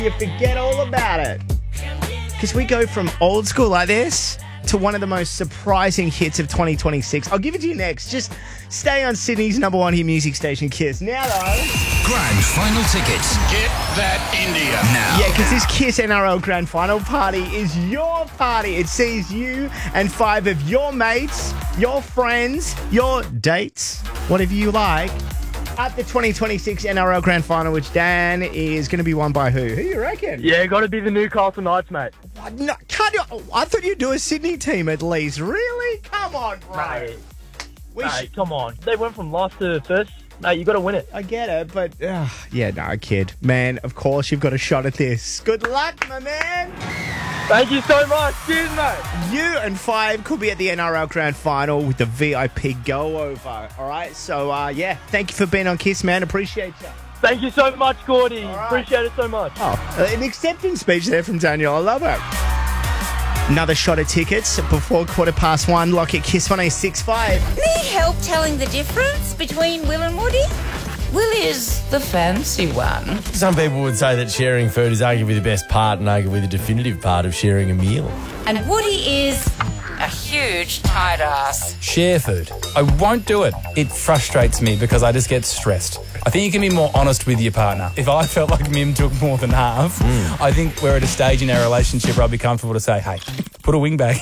You forget all about it. Because we go from old school like this to one of the most surprising hits of 2026. I'll give it to you next. Just stay on Sydney's number one hit music station, Kiss. Now, though... Grand Final tickets. Get that India. Now. Yeah, because this Kiss NRL Grand Final party is your party. It sees you and 5 of your mates, your friends, your dates, whatever you like, at the 2026 NRL Grand Final, which, Dan, is going to be won by who? Who you reckon? Yeah, got to be the Newcastle Knights, mate. What? No, can't you? I thought you'd do a Sydney team at least. Really? Come on, bro. Mate, come on. They went from last to first. Mate, you got to win it. I get it, but yeah, no, kid. Man, of course you've got a shot at this. Good luck, my man. Thank you so much. Cheers, mate. You and 5 could be at the NRL Grand Final with the VIP go-over, all right? So, yeah, thank you for being on Kiss, man. Appreciate you. Thank you so much, Gordy. Right. Appreciate it so much. Oh, an acceptance speech there from Daniel. I love it. Another shot of tickets before 1:15. Lock it, Kiss 1065. Need help telling the difference between Will and Woody? Will is the fancy one. Some people would say that sharing food is arguably the best part and arguably the definitive part of sharing a meal. And Woody is a huge tight ass. Share food. I won't do it. It frustrates me because I just get stressed. I think you can be more honest with your partner. If I felt like Mim took more than half, I think we're at a stage in our relationship where I'd be comfortable to say, hey, put a wing back.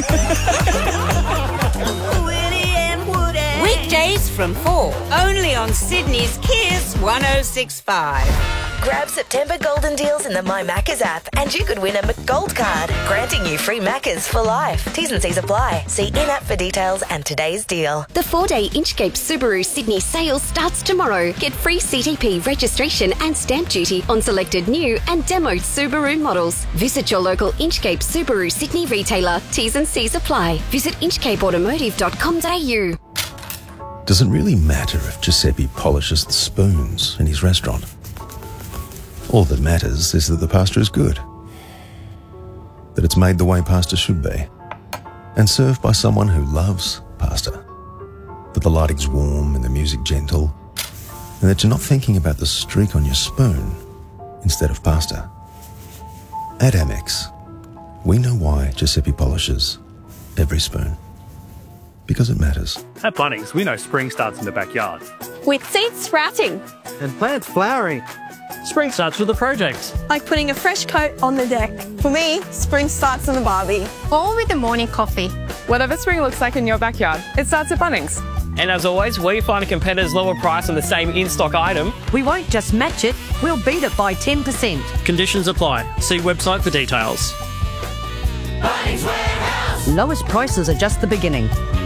Weekdays from 4, only on Sydney's Kiss 1065. Grab September golden deals in the My Maccas app and you could win a McGold card, granting you free Maccas for life. T's and C's apply. See in-app for details and today's deal. The 4-day Inchcape Subaru Sydney sale starts tomorrow. Get free CTP registration and stamp duty on selected new and demoed Subaru models. Visit your local Inchcape Subaru Sydney retailer. T's and C's apply. Visit inchcapeautomotive.com.au. Does it really matter if Giuseppe polishes the spoons in his restaurant? All that matters is that the pasta is good, that it's made the way pasta should be, and served by someone who loves pasta, that the lighting's warm and the music gentle, and that you're not thinking about the streak on your spoon instead of pasta. At Amex, we know why Giuseppe polishes every spoon. Because it matters. At Bunnings, we know spring starts in the backyard. With seeds sprouting. And plants flowering. Spring starts with a project. Like putting a fresh coat on the deck. For me, spring starts on the barbie. Or with a morning coffee. Whatever spring looks like in your backyard, it starts at Bunnings. And as always, we find a competitor's lower price on the same in-stock item. We won't just match it, we'll beat it by 10%. Conditions apply. See website for details. Bunnings Warehouse. Lowest prices are just the beginning.